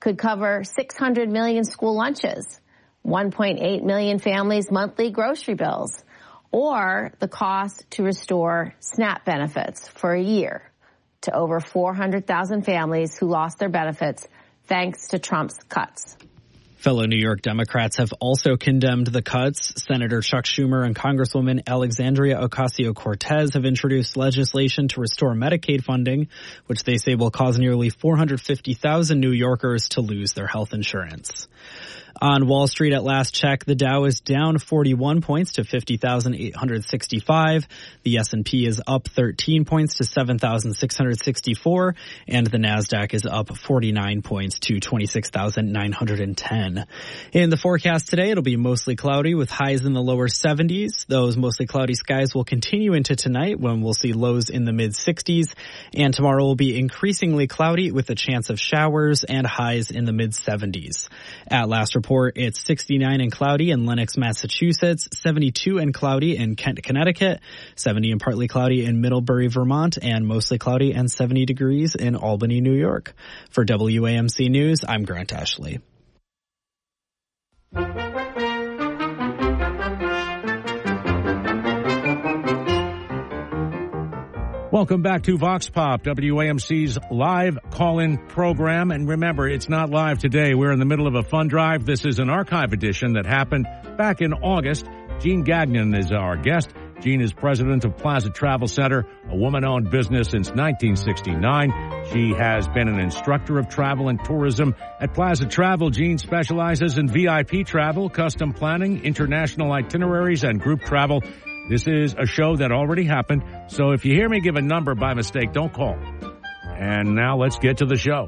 could cover 600 million school lunches, 1.8 million families' monthly grocery bills, or the cost to restore SNAP benefits for a year to over 400,000 families who lost their benefits thanks to Trump's cuts. Fellow New York Democrats have also condemned the cuts. Senator Chuck Schumer and Congresswoman Alexandria Ocasio-Cortez have introduced legislation to restore Medicaid funding, which they say will cause nearly 450,000 New Yorkers to lose their health insurance. On Wall Street at last check, the Dow is down 41 points to 50,865. The S&P is up 13 points to 7,664. And the NASDAQ is up 49 points to 26,910. In the forecast today, it'll be mostly cloudy with highs in the lower 70s. Those mostly cloudy skies will continue into tonight when we'll see lows in the mid-60s. And tomorrow will be increasingly cloudy with a chance of showers and highs in the mid-70s. At last report, it's 69 and cloudy in Lenox, Massachusetts, 72 and cloudy in Kent, Connecticut, 70 and partly cloudy in Middlebury, Vermont, and mostly cloudy and 70 degrees in Albany, New York. For WAMC News, I'm Grant Ashley. Welcome back to Vox Pop, WAMC's live call-in program. And remember, it's not live today. We're in the middle of a fund drive. This is an archive edition that happened back in August. Jean Gagnon is our guest. Jean is president of Plaza Travel Center, a woman-owned business since 1969. She has been an instructor of travel and tourism. At Plaza Travel, Jean specializes in VIP travel, custom planning, international itineraries, and group travel. This is a show that already happened, so if you hear me give a number by mistake, don't call. And now let's get to the show.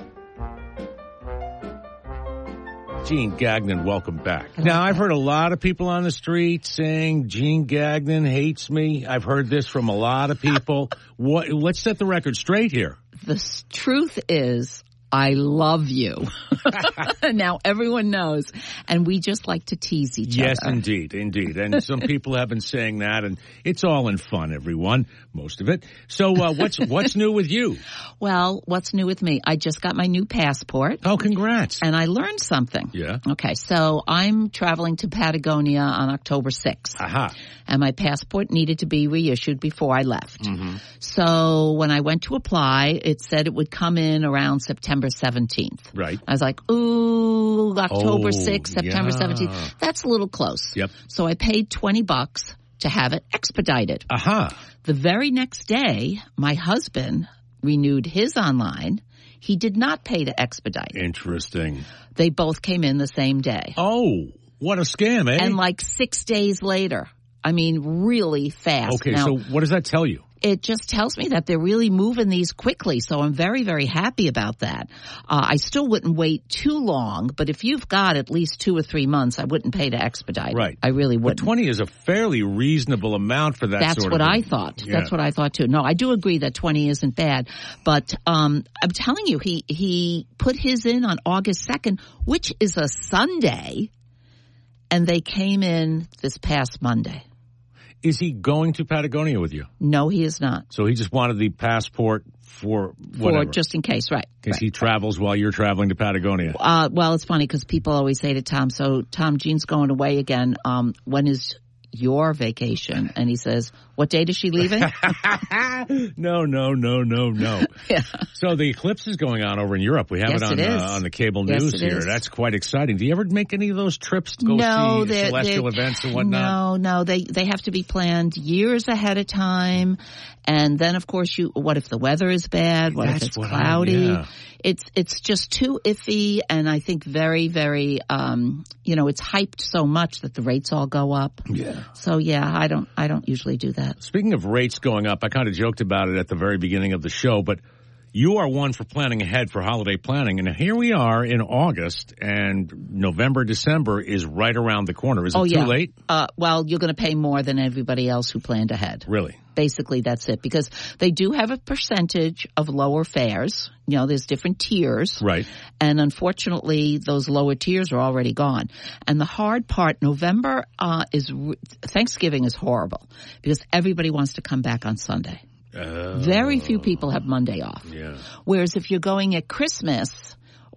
Jean Gagnon, welcome back. Now, I've heard a lot of people on the street saying Jean Gagnon hates me. I've heard this from a lot of people. Let's set the record straight here. The truth is, I love you. Now everyone knows. And we just like to tease each other. Yes, indeed. And some people have been saying that, and it's all in fun, everyone. Most of it. So what's new with you? Well, what's new with me? I just got my new passport. Oh, congrats. And I learned something. Yeah. Okay, so I'm traveling to Patagonia on October 6th. Aha. And my passport needed to be reissued before I left. Mm-hmm. So when I went to apply, it said it would come in around September 17th. Right. I was like, ooh, October 6th, September 17th. That's a little close. Yep. So I paid $20 to have it expedited. Aha. The very next day, my husband renewed his online. He did not pay to expedite. Interesting. They both came in the same day. Oh, what a scam, eh? And like 6 days later. I mean, really fast. Okay, now, so what does that tell you? It just tells me that they're really moving these quickly, so I'm very, very happy about that. I still wouldn't wait too long, but if you've got at least 2 or 3 months, I wouldn't pay to expedite. Right. I really wouldn't. But 20 is a fairly reasonable amount for that That's sort what of I thought. Yeah. That's what I thought, too. No, I do agree that 20 isn't bad, but I'm telling you, he put his in on August 2nd, which is a Sunday, and they came in this past Monday. Is he going to Patagonia with you? No, he is not. So he just wanted the passport for whatever. For just in case, right. Because he travels while you're traveling to Patagonia. Well, it's funny because people always say to Tom, so Tom, Jean's going away again. When is your vacation? And he says, what date is she leaving? No. Yeah. So the eclipse is going on over in Europe. We have Yes, it on the cable news here. Is. That's quite exciting. Do you ever make any of those trips to go see celestial events and whatnot? No. They have to be planned years ahead of time. And then, of course, what if the weather is bad? What if it's cloudy? It's just too iffy, and I think very, very, it's hyped so much that the rates all go up. Yeah. So I don't usually do that. Speaking of rates going up, I kind of joked about it at the very beginning of the show, but you are one for planning ahead for holiday planning, and here we are in August, and November, December is right around the corner. Is it too late? Well, you're going to pay more than everybody else who planned ahead. Really? Basically, that's it, because they do have a percentage of lower fares. There's different tiers. Right. And unfortunately, those lower tiers are already gone. And the hard part, November Thanksgiving is horrible because everybody wants to come back on Sunday. Very few people have Monday off. Yeah. Whereas if you're going at Christmas,